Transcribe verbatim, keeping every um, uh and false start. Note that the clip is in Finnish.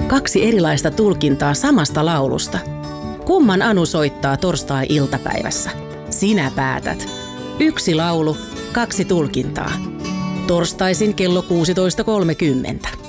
Kaksi erilaista tulkintaa samasta laulusta. Kumman Anu soittaa torstai-iltapäivässä? Sinä päätät. Yksi laulu, kaksi tulkintaa. Torstaisin kello kuusitoista kolmekymmentä.